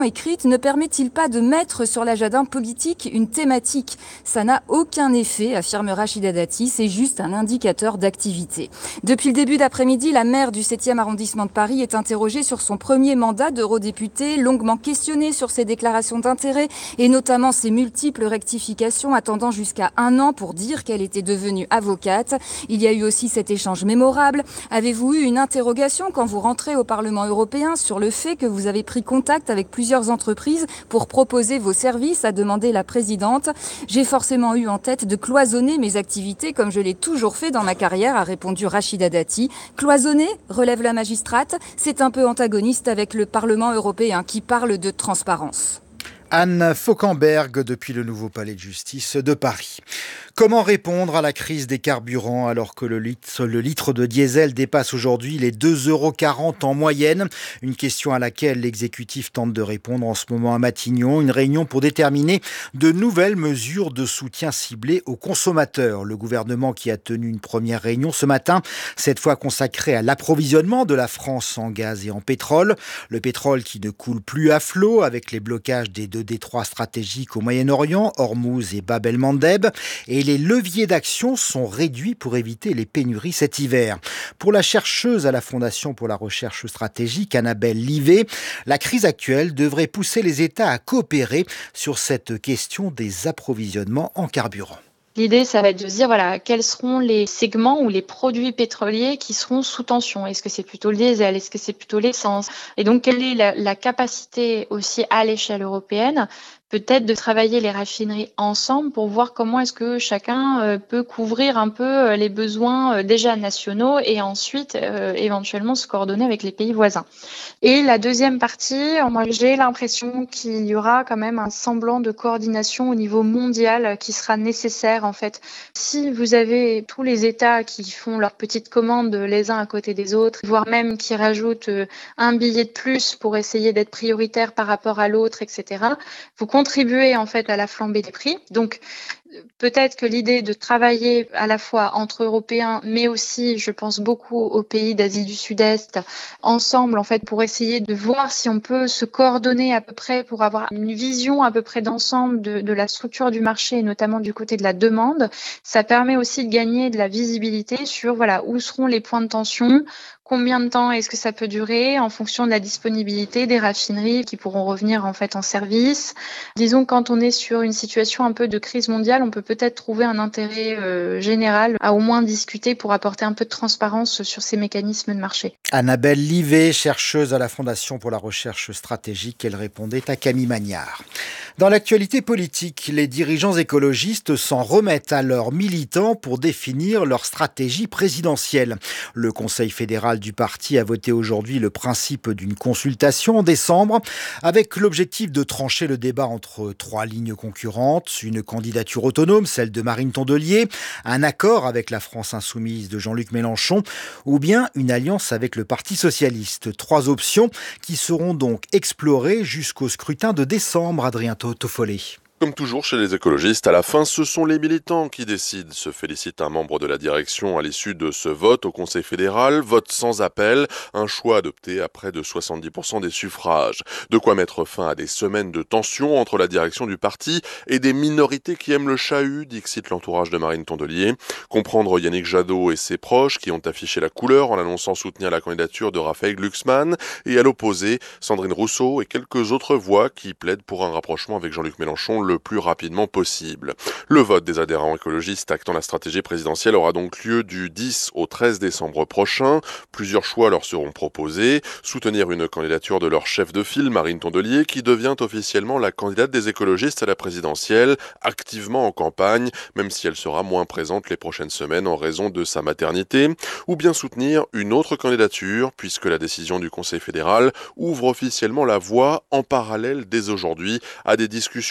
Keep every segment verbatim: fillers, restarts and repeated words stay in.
écrite ne permet-il pas de mettre sur l'agenda politique une thématique ? Ça n'a aucun effet, affirme Rachida Dati, c'est juste un indicateur d'activité. Depuis le début d'après-midi, la maire du septième arrondissement de Paris est interrogée sur son premier mandat d'eurodéputée, longuement questionnée sur ses déclarations d'intérêt et notamment ses multiples rectifications attendant jusqu'à un an pour dire qu'elle était devenue avocate. Il y a eu aussi cet échange mémorable. Avez-vous eu une interrogation quand vous rentrez au Parlement européen sur le fait que vous avez pris contact avec plusieurs entreprises pour proposer vos services, a demandé la présidente. J'ai forcément eu en tête de cloisonner mes activités comme je l'ai toujours fait dans ma carrière, a répondu Rachida Dati. Cloisonner, relève la magistrate, c'est un peu antagoniste avec le Parlement européen qui parle de transparence. Anne Fauquemberg depuis le nouveau palais de justice de Paris. Comment répondre à la crise des carburants alors que le litre, le litre de diesel dépasse aujourd'hui les deux euros quarante en moyenne? Une question à laquelle l'exécutif tente de répondre en ce moment à Matignon. Une réunion pour déterminer de nouvelles mesures de soutien ciblées aux consommateurs. Le gouvernement qui a tenu une première réunion ce matin, cette fois consacrée à l'approvisionnement de la France en gaz et en pétrole. Le pétrole qui ne coule plus à flot avec les blocages des deux détroits stratégiques au Moyen-Orient, Hormuz et Bab el-Mandeb. Et les leviers d'action sont réduits pour éviter les pénuries cet hiver. Pour la chercheuse à la Fondation pour la recherche stratégique, Annabelle Livet, la crise actuelle devrait pousser les États à coopérer sur cette question des approvisionnements en carburant. L'idée, ça va être de se dire, voilà, quels seront les segments ou les produits pétroliers qui seront sous tension. Est-ce que c'est plutôt le diesel? Est-ce que c'est plutôt l'essence? Et donc, quelle est la, la capacité aussi à l'échelle européenne peut-être de travailler les raffineries ensemble pour voir comment est-ce que chacun euh, peut couvrir un peu euh, les besoins euh, déjà nationaux et ensuite euh, éventuellement se coordonner avec les pays voisins. Et la deuxième partie, moi j'ai l'impression qu'il y aura quand même un semblant de coordination au niveau mondial qui sera nécessaire en fait. Si vous avez tous les États qui font leurs petites commandes les uns à côté des autres, voire même qui rajoutent euh, un billet de plus pour essayer d'être prioritaire par rapport à l'autre, et cetera, vous contribuer en fait à la flambée des prix. Donc peut-être que l'idée de travailler à la fois entre Européens, mais aussi, je pense beaucoup aux pays d'Asie du Sud-Est, ensemble en fait pour essayer de voir si on peut se coordonner à peu près pour avoir une vision à peu près d'ensemble de, de la structure du marché et notamment du côté de la demande. Ça permet aussi de gagner de la visibilité sur voilà où seront les points de tension. Combien de temps est-ce que ça peut durer en fonction de la disponibilité des raffineries qui pourront revenir en fait en service? Disons quand on est sur une situation un peu de crise mondiale, on peut peut-être trouver un intérêt euh, général à au moins discuter pour apporter un peu de transparence sur ces mécanismes de marché. Annabelle Livet, chercheuse à la Fondation pour la recherche stratégique, elle répondait à Camille Magnard. Dans l'actualité politique, les dirigeants écologistes s'en remettent à leurs militants pour définir leur stratégie présidentielle. Le Conseil fédéral du parti a voté aujourd'hui le principe d'une consultation en décembre avec l'objectif de trancher le débat entre trois lignes concurrentes, une candidature autonome, celle de Marine Tondelier, un accord avec la France insoumise de Jean-Luc Mélenchon ou bien une alliance avec le Parti socialiste. Trois options qui seront donc explorées jusqu'au scrutin de décembre, Adrien Toffolé. Comme toujours chez les écologistes, à la fin, ce sont les militants qui décident, se félicite un membre de la direction à l'issue de ce vote au Conseil fédéral. Vote sans appel, un choix adopté à près de soixante-dix pour cent des suffrages. De quoi mettre fin à des semaines de tension entre la direction du parti et des minorités qui aiment le chahut, dixit l'entourage de Marine Tondelier. Comprendre Yannick Jadot et ses proches qui ont affiché la couleur en annonçant soutenir la candidature de Raphaël Glucksmann. Et à l'opposé, Sandrine Rousseau et quelques autres voix qui plaident pour un rapprochement avec Jean-Luc Mélenchon le plus rapidement possible. Le vote des adhérents écologistes actant la stratégie présidentielle aura donc lieu du dix au treize décembre prochain. Plusieurs choix leur seront proposés. Soutenir une candidature de leur chef de file, Marine Tondelier, qui devient officiellement la candidate des écologistes à la présidentielle, activement en campagne, même si elle sera moins présente les prochaines semaines en raison de sa maternité. Ou bien soutenir une autre candidature, puisque la décision du Conseil fédéral ouvre officiellement la voie, en parallèle dès aujourd'hui, à des discussions et même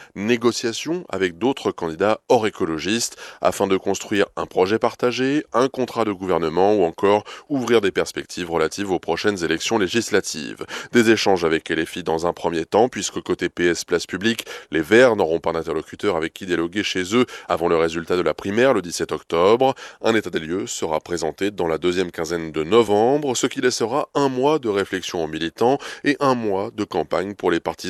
négociation avec d'autres candidats hors écologistes afin de construire un projet partagé, un contrat de gouvernement ou encore ouvrir des perspectives relatives aux prochaines élections législatives. Des échanges avec L F I dans un premier temps, puisque côté P S Place Publique, les Verts n'auront pas d'interlocuteur avec qui dialoguer chez eux avant le résultat de la primaire le dix-sept octobre. Un état des lieux sera présenté dans la deuxième quinzaine de novembre, ce qui laissera un mois de réflexion aux militants et un mois de campagne pour les partisans